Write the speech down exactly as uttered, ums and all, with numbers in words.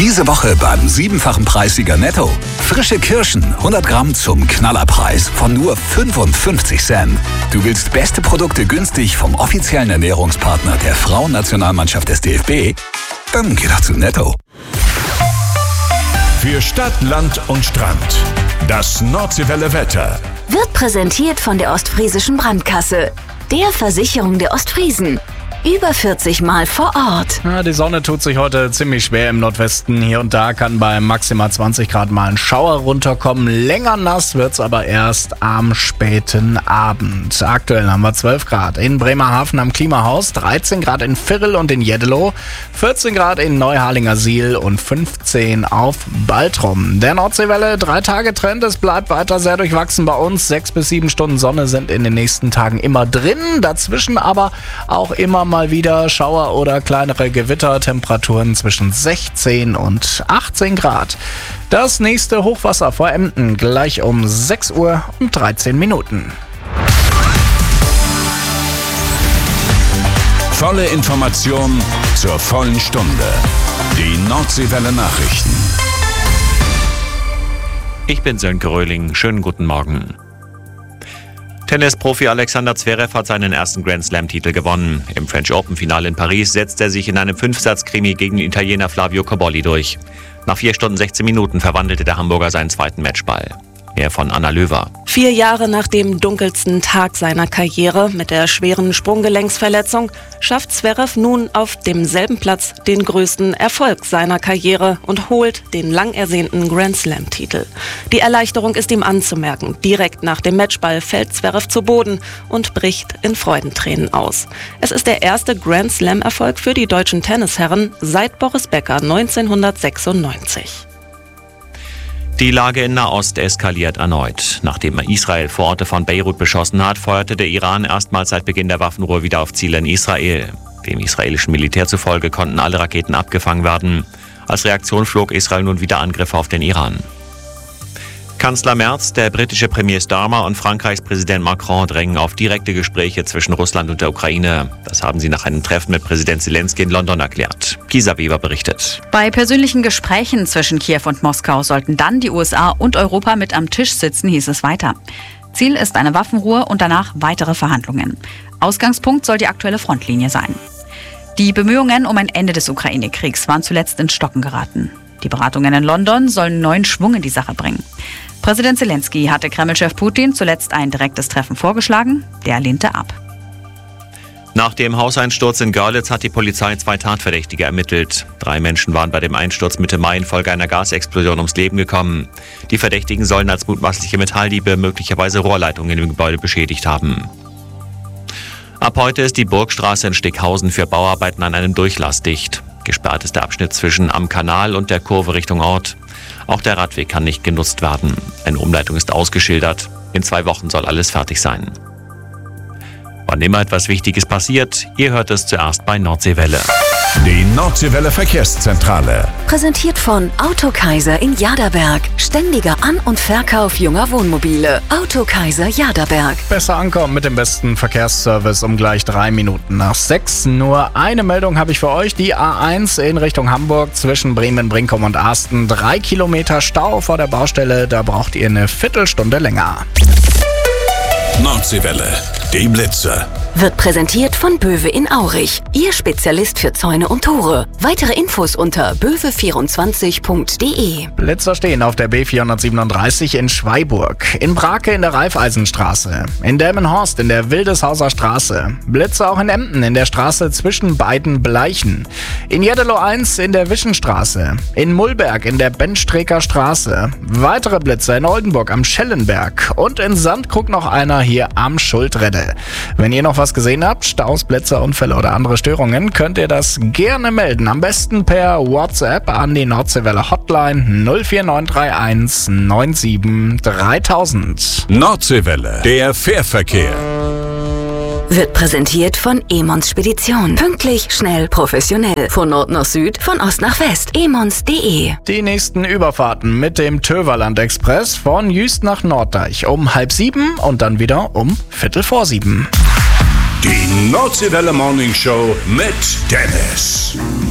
Diese Woche beim siebenfachen Preissieger Netto. Frische Kirschen, hundert Gramm zum Knallerpreis von nur fünfundfünfzig Cent. Du willst beste Produkte günstig vom offiziellen Ernährungspartner der Frauennationalmannschaft des D F B? Dann geh doch zu Netto. Für Stadt, Land und Strand. Das Nordseewelle Wetter wird präsentiert von der Ostfriesischen Brandkasse, der Versicherung der Ostfriesen. Über vierzig Mal vor Ort. Ja, die Sonne tut sich heute ziemlich schwer im Nordwesten. Hier und da kann bei maximal zwanzig Grad mal ein Schauer runterkommen. Länger nass wird's aber erst am späten Abend. Aktuell haben wir zwölf Grad in Bremerhaven am Klimahaus, dreizehn Grad in Virl und in Jeddelo, vierzehn Grad in Neuharlingersiel und fünfzehn auf Baltrum. Der Nordseewelle, drei Tage Trend, es bleibt weiter sehr durchwachsen bei uns. Sechs bis sieben Stunden Sonne sind in den nächsten Tagen immer drin. Dazwischen aber auch immer mal wieder Schauer oder kleinere Gewitter, Temperaturen zwischen sechzehn und achtzehn Grad. Das nächste Hochwasser vor Emden gleich um sechs Uhr und dreizehn Minuten. Volle Information zur vollen Stunde. Die Nordseewelle Nachrichten. Ich bin Sönke Röhling. Schönen guten Morgen. Tennisprofi Alexander Zverev hat seinen ersten Grand-Slam-Titel gewonnen. Im French Open-Finale in Paris setzt er sich in einem Fünfsatz-Krimi gegen den Italiener Flavio Cobolli durch. Nach vier Stunden sechzehn Minuten verwandelte der Hamburger seinen zweiten Matchball. Mehr von Anna Löwer. Vier Jahre nach dem dunkelsten Tag seiner Karriere mit der schweren Sprunggelenksverletzung schafft Zverev nun auf demselben Platz den größten Erfolg seiner Karriere und holt den lang ersehnten Grand-Slam-Titel. Die Erleichterung ist ihm anzumerken. Direkt nach dem Matchball fällt Zverev zu Boden und bricht in Freudentränen aus. Es ist der erste Grand-Slam-Erfolg für die deutschen Tennisherren seit Boris Becker neunzehnhundertsechsundneunzig. Die Lage in Nahost eskaliert erneut. Nachdem Israel Vororte von Beirut beschossen hat, feuerte der Iran erstmals seit Beginn der Waffenruhe wieder auf Ziele in Israel. Dem israelischen Militär zufolge konnten alle Raketen abgefangen werden. Als Reaktion flog Israel nun wieder Angriffe auf den Iran. Kanzler Merz, der britische Premier Starmer und Frankreichs Präsident Macron drängen auf direkte Gespräche zwischen Russland und der Ukraine. Das haben sie nach einem Treffen mit Präsident Zelensky in London erklärt. Gisa Weber berichtet. Bei persönlichen Gesprächen zwischen Kiew und Moskau sollten dann die U S A und Europa mit am Tisch sitzen, hieß es weiter. Ziel ist eine Waffenruhe und danach weitere Verhandlungen. Ausgangspunkt soll die aktuelle Frontlinie sein. Die Bemühungen um ein Ende des Ukraine-Kriegs waren zuletzt ins Stocken geraten. Die Beratungen in London sollen neuen Schwung in die Sache bringen. Präsident Zelensky hatte Kremlchef Putin zuletzt ein direktes Treffen vorgeschlagen, der lehnte ab. Nach dem Hauseinsturz in Görlitz hat die Polizei zwei Tatverdächtige ermittelt. Drei Menschen waren bei dem Einsturz Mitte Mai infolge einer Gasexplosion ums Leben gekommen. Die Verdächtigen sollen als mutmaßliche Metalldiebe möglicherweise Rohrleitungen im Gebäude beschädigt haben. Ab heute ist die Burgstraße in Stickhausen für Bauarbeiten an einem Durchlass dicht. Gesperrt ist der Abschnitt zwischen Am Kanal und der Kurve Richtung Ort. Auch der Radweg kann nicht genutzt werden. Eine Umleitung ist ausgeschildert. In zwei Wochen soll alles fertig sein. Wann immer etwas Wichtiges passiert, ihr hört es zuerst bei Nordseewelle. Die Nordseewelle Verkehrszentrale. Präsentiert von Autokaiser in Jaderberg. Ständiger An- und Verkauf junger Wohnmobile. Autokaiser Jaderberg. Besser ankommen mit dem besten Verkehrsservice um gleich drei Minuten nach sechs. Nur eine Meldung habe ich für euch. Die A eins in Richtung Hamburg zwischen Bremen, Brinkum und Asten. Drei Kilometer Stau vor der Baustelle. Da braucht ihr eine Viertelstunde länger. Nordseewelle, die Blitze. Wird präsentiert von Böwe in Aurich. Ihr Spezialist für Zäune und Tore. Weitere Infos unter böwe vierundzwanzig punkt de. Blitzer stehen auf der B vierhundertsiebenunddreißig in Schweiburg, in Brake in der Raiffeisenstraße, in Delmenhorst in der Wildeshauser Straße, Blitzer auch in Emden in der Straße zwischen beiden Bleichen, in Jeddelo eins in der Wischenstraße, in Mullberg in der Benstreker Straße, weitere Blitzer in Oldenburg am Schellenberg und in Sandkrug noch einer hier am Schuldredde. Wenn ihr noch was gesehen habt, Staus, Blitzer, Unfälle oder andere Störungen, könnt ihr das gerne melden. Am besten per WhatsApp an die Nordseewelle Hotline null vier neun drei eins neun sieben dreitausend. Nordseewelle, der Fährverkehr. Wird präsentiert von Emons Spedition. Pünktlich, schnell, professionell. Von Nord nach Süd, von Ost nach West. emons punkt de. Die nächsten Überfahrten mit dem Töverland Express von Jüst nach Norddeich um halb sieben und dann wieder um viertel vor sieben. Die Nordseewelle Morning Show mit Dennis.